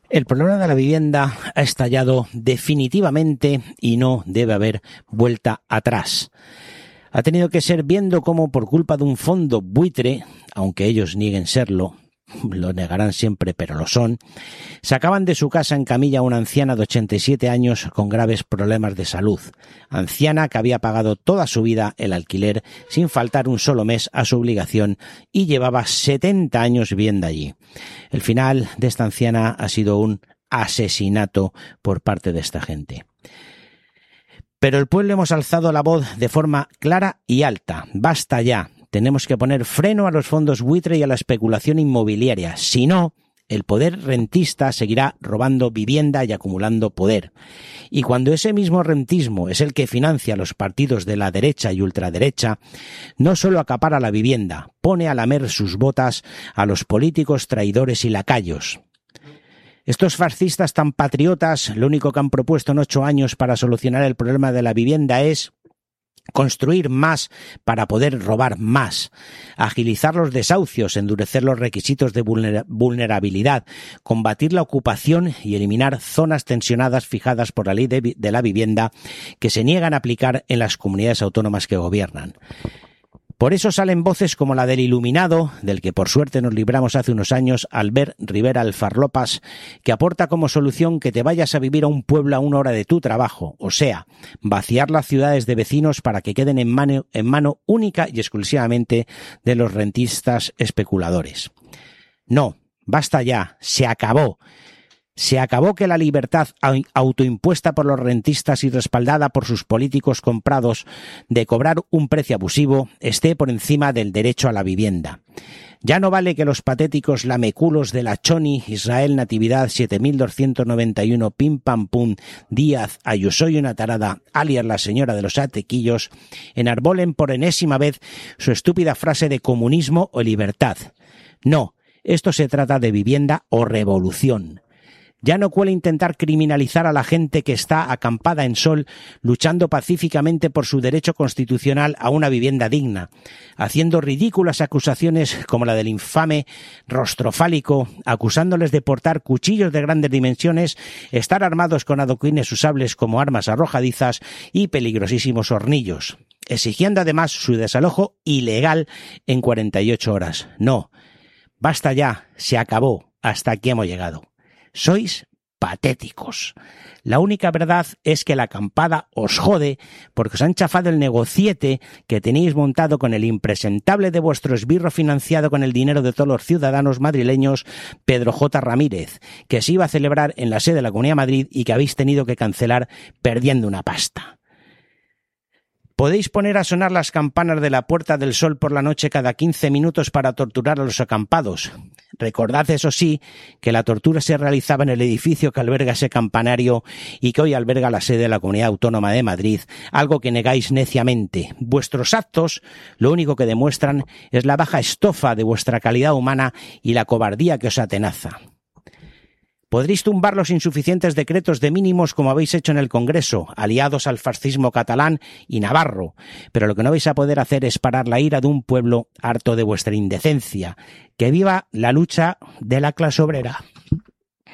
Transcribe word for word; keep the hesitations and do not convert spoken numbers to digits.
El problema de la vivienda ha estallado definitivamente y no debe haber vuelta atrás. Ha tenido que ser viendo cómo por culpa de un fondo buitre, aunque ellos nieguen serlo, lo negarán siempre, pero lo son, sacaban de su casa en camilla a una anciana de ochenta y siete años con graves problemas de salud. Anciana que había pagado toda su vida el alquiler sin faltar un solo mes a su obligación y llevaba setenta años viviendo allí. El final de esta anciana ha sido un asesinato por parte de esta gente. Pero el pueblo hemos alzado la voz de forma clara y alta. Basta ya. Tenemos que poner freno a los fondos buitre y a la especulación inmobiliaria. Si no, el poder rentista seguirá robando vivienda y acumulando poder. Y cuando ese mismo rentismo es el que financia a los partidos de la derecha y ultraderecha, no solo acapara la vivienda, pone a lamer sus botas a los políticos traidores y lacayos. Estos fascistas tan patriotas, lo único que han propuesto en ocho años para solucionar el problema de la vivienda es construir más para poder robar más, agilizar los desahucios, endurecer los requisitos de vulnerabilidad, combatir la ocupación y eliminar zonas tensionadas fijadas por la ley de, de la vivienda que se niegan a aplicar en las comunidades autónomas que gobiernan. Por eso salen voces como la del iluminado, del que por suerte nos libramos hace unos años, Albert Rivera Alfarlopas, que aporta como solución que te vayas a vivir a un pueblo a una hora de tu trabajo, o sea, vaciar las ciudades de vecinos para que queden en mano, en mano única y exclusivamente de los rentistas especuladores. No, basta ya, se acabó. Se acabó que la libertad autoimpuesta por los rentistas y respaldada por sus políticos comprados de cobrar un precio abusivo esté por encima del derecho a la vivienda. Ya no vale que los patéticos lameculos de la Choni, Israel Natividad siete mil doscientos noventa y uno, Pim Pam Pum, Díaz, Ayuso y una tarada, alias la señora de los atequillos, enarbolen por enésima vez su estúpida frase de comunismo o libertad. No, esto se trata de vivienda o revolución. Ya no cuela intentar criminalizar a la gente que está acampada en sol luchando pacíficamente por su derecho constitucional a una vivienda digna, haciendo ridículas acusaciones como la del infame rostrofálico, acusándoles de portar cuchillos de grandes dimensiones, estar armados con adoquines usables como armas arrojadizas y peligrosísimos hornillos, exigiendo además su desalojo ilegal en cuarenta y ocho horas. No, basta ya, se acabó, hasta aquí hemos llegado. Sois patéticos. La única verdad es que la acampada os jode porque os han chafado el negociete que tenéis montado con el impresentable de vuestro esbirro financiado con el dinero de todos los ciudadanos madrileños, Pedro J. Ramírez, que se iba a celebrar en la sede de la Comunidad de Madrid y que habéis tenido que cancelar perdiendo una pasta. Podéis poner a sonar las campanas de la Puerta del Sol por la noche cada quince minutos para torturar a los acampados. Recordad, eso sí, que la tortura se realizaba en el edificio que alberga ese campanario y que hoy alberga la sede de la Comunidad Autónoma de Madrid, algo que negáis neciamente. Vuestros actos lo único que demuestran es la baja estofa de vuestra calidad humana y la cobardía que os atenaza. Podréis tumbar los insuficientes decretos de mínimos como habéis hecho en el Congreso, aliados al fascismo catalán y navarro, pero lo que no vais a poder hacer es parar la ira de un pueblo harto de vuestra indecencia. ¡Que viva la lucha de la clase obrera!